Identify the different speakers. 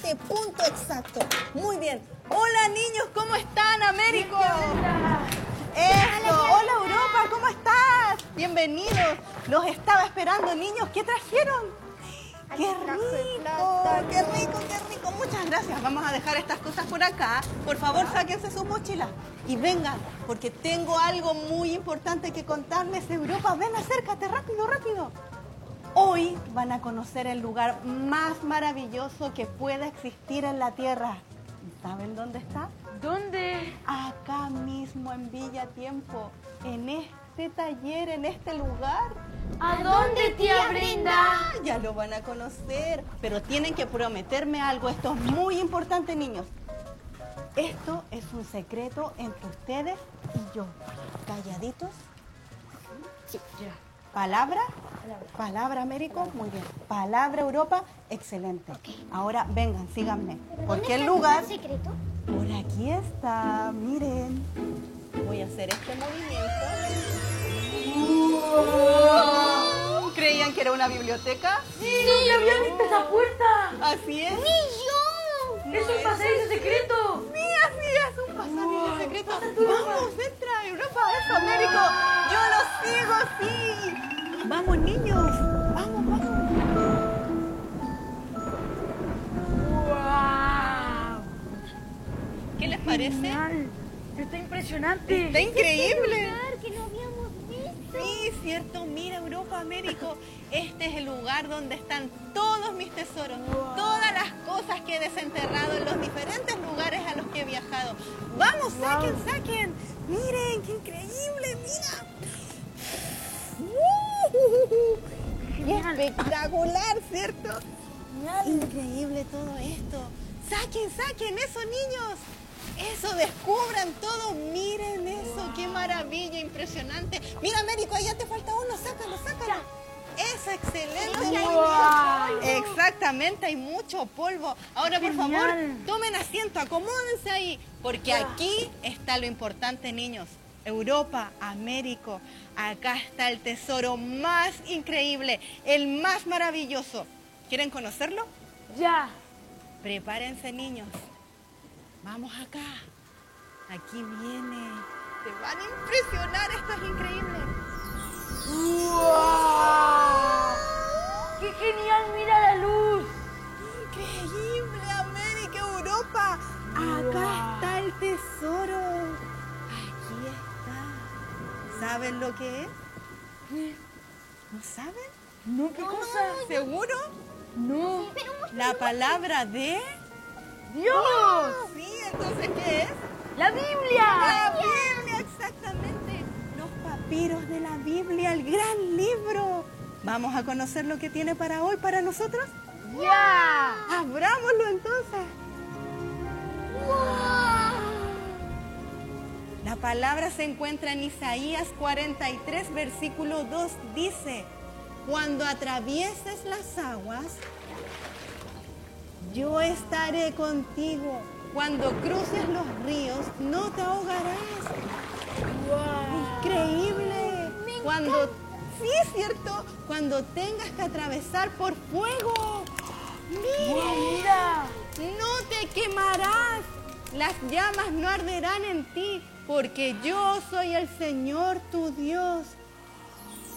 Speaker 1: este punto exacto. Muy bien. Hola, niños, ¿cómo están, Américo? Eso. Hola, Europa, ¿cómo estás? Bienvenidos. Los estaba esperando, niños. ¿Qué trajeron? ¡Qué rico! ¡Qué rico, qué rico! Muchas gracias. Vamos a dejar estas cosas por acá. Por favor, sáquense sus mochilas y vengan, porque tengo algo muy importante que contarles. Europa, ven, acércate, rápido, rápido. Hoy van a conocer el lugar más maravilloso que pueda existir en la Tierra. ¿Saben dónde está?
Speaker 2: ¿Dónde?
Speaker 1: Acá mismo en Villa Tiempo, en este taller, en este lugar.
Speaker 2: ¿A dónde, tía Brenda?
Speaker 1: Ya lo van a conocer, pero tienen que prometerme algo. Esto es muy importante, niños. Esto es un secreto entre ustedes y yo. ¿Calladitos?
Speaker 2: Sí, ya.
Speaker 1: ¿Palabra? Palabra, Américo, muy bien. Palabra, Europa, excelente. Ahora vengan, síganme. Porque el lugar...
Speaker 3: secreto?
Speaker 1: Por aquí está, miren. Voy a hacer este movimiento. ¡Wow! ¿Creían que era una biblioteca?
Speaker 2: ¡Sí! ¡Ya había visto esa puerta!
Speaker 1: Así es.
Speaker 3: ¡Ni yo!
Speaker 2: ¡Es un pasadizo secreto!
Speaker 1: Sí, así es, un pasadillo secreto. Vamos, entra, Europa, eso, Américo. Yo lo sigo, sí. Vamos, niños. Vamos, vamos.
Speaker 2: ¡Wow!
Speaker 1: ¿Qué les parece?
Speaker 2: Genial. Está impresionante.
Speaker 1: Está increíble.
Speaker 3: Que no habíamos visto.
Speaker 1: Sí, cierto. Mira, Europa, Américo. Este es el lugar donde están todos mis tesoros. Todas las cosas que he desenterrado en los diferentes lugares a los que he viajado. Vamos, saquen, saquen. Miren, qué increíble, mira.
Speaker 2: Genial.
Speaker 1: Espectacular, ¿cierto?
Speaker 2: Genial.
Speaker 1: Increíble todo esto. Saquen, saquen eso, niños. Eso, descubran todo. Miren eso, qué maravilla, impresionante. Mira, Américo, ahí ya te falta uno. Sácalo, sácalo. Eso, excelente.
Speaker 2: Wow.
Speaker 1: Exactamente, hay mucho polvo. Ahora, por favor,
Speaker 2: Genial.
Speaker 1: tomen asiento, acomódense ahí. Porque aquí está lo importante, niños. Europa, Américo, acá está el tesoro más increíble, el más maravilloso. ¿Quieren conocerlo?
Speaker 2: Ya.
Speaker 1: Prepárense, niños. Vamos acá. Aquí viene. Te van a impresionar, esto es increíble.
Speaker 2: ¡Wow! ¡Qué genial! ¡Mira la luz!
Speaker 1: Increíble, América, Europa. Acá está el tesoro. Aquí está. ¿Saben lo que es? ¿No saben?
Speaker 2: No, ¿qué cosa?
Speaker 1: ¿Seguro?
Speaker 2: No.
Speaker 1: La palabra de...
Speaker 2: ¡Dios!
Speaker 1: Sí, entonces, ¿qué es?
Speaker 2: ¡La Biblia!
Speaker 1: La Biblia, exactamente. Los papiros de la Biblia, el gran libro. ¿Vamos a conocer lo que tiene para hoy, para nosotros?
Speaker 2: ¡Ya!
Speaker 1: Abrámoslo entonces. La palabra se encuentra en Isaías 43, versículo 2. Dice, cuando atravieses las aguas, yo estaré contigo. Cuando cruces los ríos, no te ahogarás.
Speaker 2: ¡Wow!
Speaker 1: Increíble. Cuando, sí, es cierto, cuando tengas que atravesar por fuego,
Speaker 2: ¡Mira!
Speaker 1: no te quemarás. Las llamas no arderán en ti, porque yo soy el Señor tu Dios,